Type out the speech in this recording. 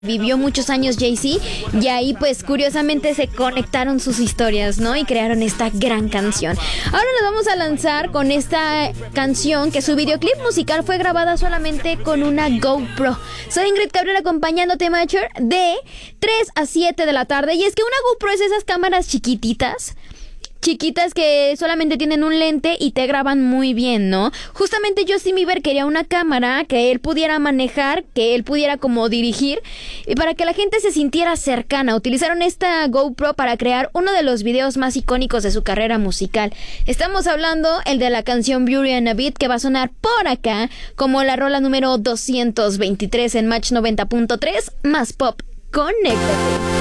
vivió muchos años Jay-Z, y ahí pues curiosamente se conectaron sus historias, ¿no? Y crearon esta gran canción. Ahora nos vamos a lanzar con esta canción que su videoclip musical fue grabada solamente con una GoPro. Soy Ingrid Cabrera acompañándote, Macher, de 3 a 7 de la tarde. Y es que una GoPro es esas cámaras chiquititas que solamente tienen un lente y te graban muy bien, ¿no? Justamente Justin Bieber quería una cámara que él pudiera manejar, que él pudiera como dirigir, y para que la gente se sintiera cercana. Utilizaron esta GoPro para crear uno de los videos más icónicos de su carrera musical. Estamos hablando el de la canción Beauty and a Beat, que va a sonar por acá como la rola número 223 en Match 90.3, más pop. Conéctate.